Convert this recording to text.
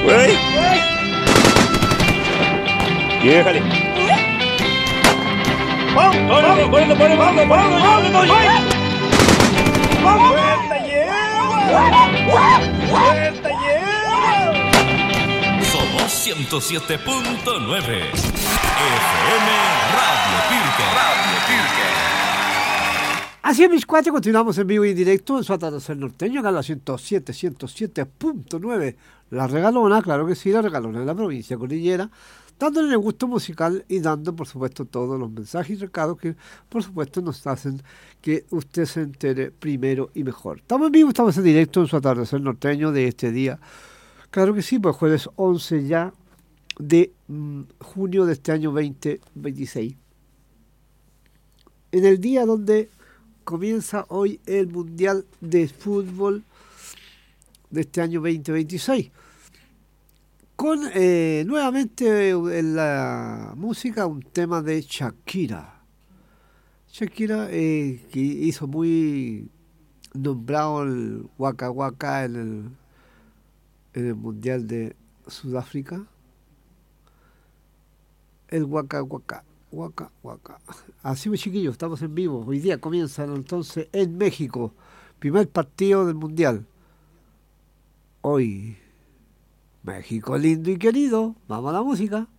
¡Ey! ¡Déjale! ¡Vamos! ¡Vamos! ¡Vamos! ¡Vamos! ¡Vamos! ¡Vuelta lleva! ¡Vuelta lleva! Somos 107.9 FM Radio Pirque. Así es, mis cuates, continuamos en vivo y en directo en su atardecer norteño, acá en la 107.9. La Regalona, claro que sí, la Regalona de la provincia cordillera, dándole el gusto musical y dando, por supuesto, todos los mensajes y recados que, por supuesto, nos hacen que usted se entere primero y mejor. Estamos en vivo, estamos en directo en su atardecer norteño de este día. Claro que sí, pues jueves 11 ya de junio de este año 2026. En el día donde comienza hoy el Mundial de Fútbol de este año 2026. Con nuevamente en la música un tema de Shakira. Shakira que hizo muy nombrado el Waka Waka en el Mundial de Sudáfrica. El Waka Waka. Waka Waka. Así pues, chiquillos, estamos en vivo. Hoy día comienzan entonces en México. Primer partido del Mundial. Hoy, México lindo y querido. Vamos a la música.